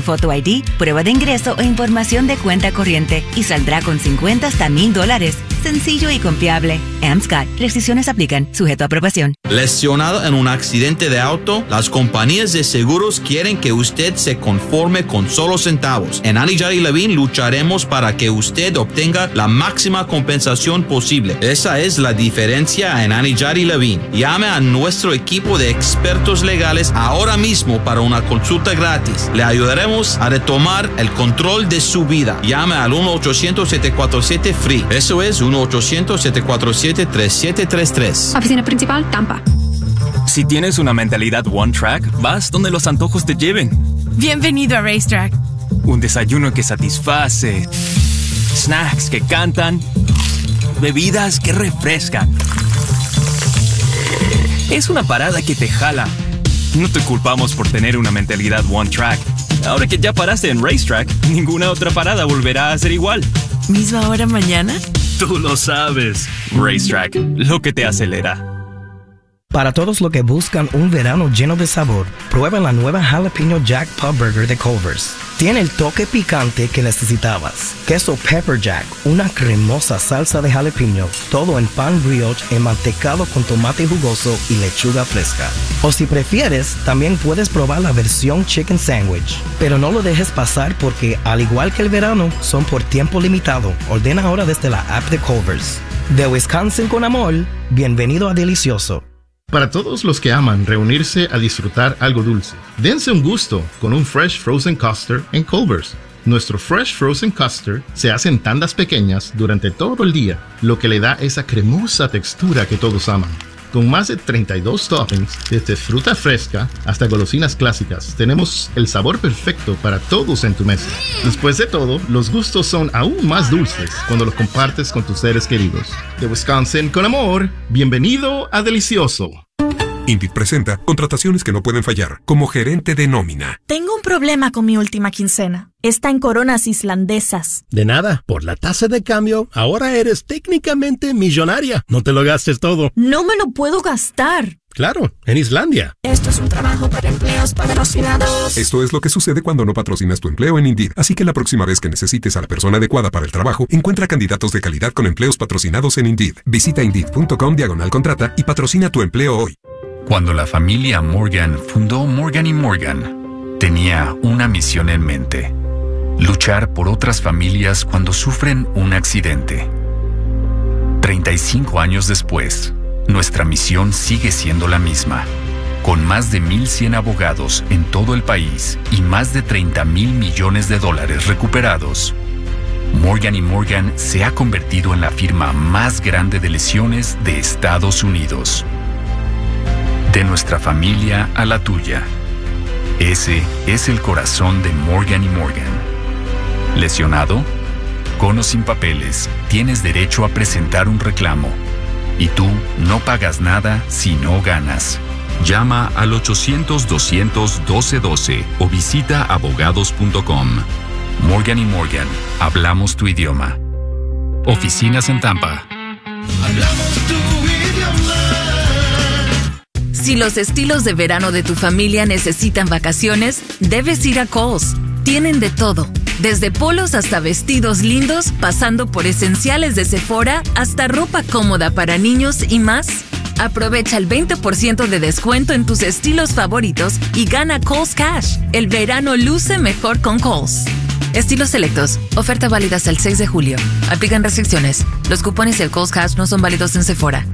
su foto ID, prueba de ingreso o información de cuenta corriente y saldrá con $50 hasta $1,000. Sencillo y confiable. AmScot. Restricciones aplican. Sujeto a aprobación. Lesionado en un accidente de auto, las compañías de seguros quieren que usted se conforme con solo centavos. En Anidjar y Levine lucharemos para que usted obtenga la máxima compensación posible. Esa es la diferencia en Anidjar y Levine. Llame a nuestro equipo de expertos legales ahora mismo para una consulta gratis. Le ayudaremos a retomar el control de su vida. Llame al 1-800-747-FREE. Eso es 1-800-747-3733. Oficina principal, Tampa. Si tienes una mentalidad One Track, vas donde los antojos te lleven. Bienvenido a Racetrack. Un desayuno que satisface, snacks que cantan, bebidas que refrescan. Es una parada que te jala. No te culpamos por tener una mentalidad One Track. Ahora que ya paraste en Racetrack, ninguna otra parada volverá a ser igual. ¿Misma hora mañana? Tú lo sabes. Racetrack, lo que te acelera. Para todos los que buscan un verano lleno de sabor, prueben la nueva Jalapeno Jack Pub Burger de Culver's. Tiene el toque picante que necesitabas. Queso Pepper Jack, una cremosa salsa de jalapeño, todo en pan brioche enmantecado con tomate jugoso y lechuga fresca. O si prefieres, también puedes probar la versión Chicken Sandwich. Pero no lo dejes pasar porque, al igual que el verano, son por tiempo limitado. Ordena ahora desde la app de Culver's. De Wisconsin con amor, bienvenido a Delicioso. Para todos los que aman reunirse a disfrutar algo dulce, dense un gusto con un Fresh Frozen Custard en Culver's. Nuestro Fresh Frozen Custard se hace en tandas pequeñas durante todo el día, lo que le da esa cremosa textura que todos aman. Con más de 32 toppings, desde fruta fresca hasta golosinas clásicas, tenemos el sabor perfecto para todos en tu mesa. Después de todo, los gustos son aún más dulces cuando los compartes con tus seres queridos. De Wisconsin con amor, bienvenido a Delicioso. Indeed presenta contrataciones que no pueden fallar, como gerente de nómina. Tengo un problema con mi última quincena. Está en coronas islandesas. De nada, por la tasa de cambio, ahora eres técnicamente millonaria. No te lo gastes todo. No me lo puedo gastar. Claro, en Islandia. Esto es un trabajo para empleos patrocinados. Esto es lo que sucede cuando no patrocinas tu empleo en Indeed. Así que la próxima vez que necesites a la persona adecuada para el trabajo, encuentra candidatos de calidad con empleos patrocinados en Indeed. Visita Indeed.com/contrata y patrocina tu empleo hoy. Cuando la familia Morgan fundó Morgan & Morgan, tenía una misión en mente: luchar por otras familias cuando sufren un accidente. 35 años después, nuestra misión sigue siendo la misma. Con más de 1,100 abogados en todo el país y más de $30,000 millones recuperados, Morgan & Morgan se ha convertido en la firma más grande de lesiones de Estados Unidos. De nuestra familia a la tuya. Ese es el corazón de Morgan & Morgan. ¿Lesionado? Con o sin papeles, tienes derecho a presentar un reclamo. Y tú no pagas nada si no ganas. Llama al 800-200-1212 o visita abogados.com. Morgan & Morgan. Hablamos tu idioma. Oficinas en Tampa. Hablamos tu idioma. Si los estilos de verano de tu familia necesitan vacaciones, debes ir a Kohl's. Tienen de todo, desde polos hasta vestidos lindos, pasando por esenciales de Sephora hasta ropa cómoda para niños y más. Aprovecha el 20% de descuento en tus estilos favoritos y gana Kohl's Cash. El verano luce mejor con Kohl's. Estilos selectos. Oferta válida hasta el 6 de julio. Aplican restricciones. Los cupones del Kohl's Cash no son válidos en Sephora.